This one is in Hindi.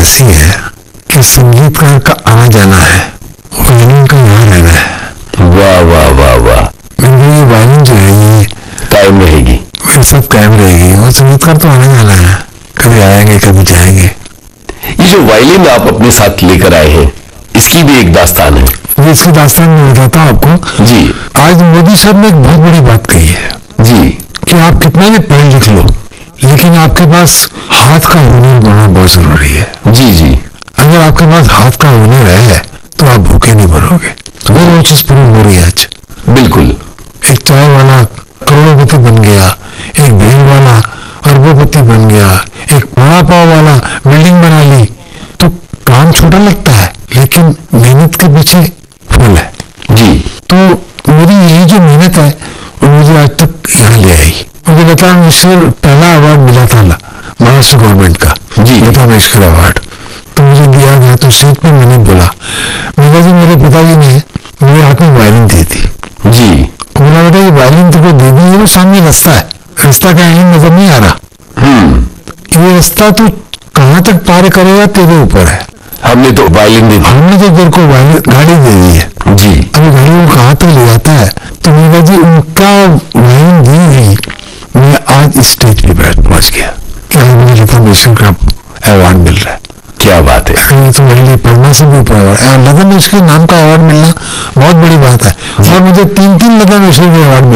ऐसी है कि संगीतकार का आना जाना है, वायलिन का यहाँ रहना है। वाह वाह वाह वाह। ये वायलिन जो है ये कायम रहेगी, ये सब कायम रहेगी, और संगीतकार तो आना जाना है, कभी आएंगे कभी जाएंगे। ये जो वायलिन आप अपने साथ लेकर आए हैं, इसकी भी एक दास्तान है। मैं इसकी दास्तान में बताता हूँ आपको जी। आज मोदी साहब ने एक बहुत बड़ी बात कही है जी। कि आप कितना भी पढ़ लिख लो, लेकिन आपके पास हाथ का हुनर होना बहुत जरूरी है। जी जी। अगर आपके पास हाथ का हुनर है तो आप भूखे नहीं मरोगे। वो चीज प्रूव हो रही है आज। बिल्कुल। एक चाय वाला करोड़पति बन गया, एक भेल वाला अरबोपति बन गया, एक वड़ा पाव वाला बिल्डिंग बना ली। तो काम छोटा लगता है लेकिन मेहनत के पीछे फल है। जी। तो मेरी यही जो मेहनत है वो मुझे आज तक यहाँ ले आई। मुझे लता मंगेशकर पहला अवार्ड मिला था महाराष्ट्र गवर्नमेंट का, जी, लता मंगेशकर अवार्ड, तो मुझे दिया गया। तो स्टेज पे मैंने बोला, मेरे पिताजी ने मेरे हाथ में वायलिन दी थी। जी। बोला बेटा ये वायलिन तुमको दे दी है, वो सामने रास्ता है, रास्ता का यही नजर नहीं आ रहा। ये रास्ता तू कहाँ तक पार करेगा तेरे ऊपर है। हमने तो वायलिन दे दी। हमने तो तेरे को गाड़ी दे दी है। जी। अभी गाड़ी को कहाँ तक ले जाता है। तो मेरा जी उनका वायलिन दी हुई मैं आज स्टेज पे पहुंच गया कि आज मुझे लता मंगेशकर का अवार्ड मिल रहा है। क्या बात है। ये तो मेरे लिए पढ़ना से भी ऊपर अवार्ड, लता मंगेशकर नाम का अवार्ड मिलना बहुत बड़ी बात है। और मुझे 3 लता मंगेशकर के अवार्ड मिले।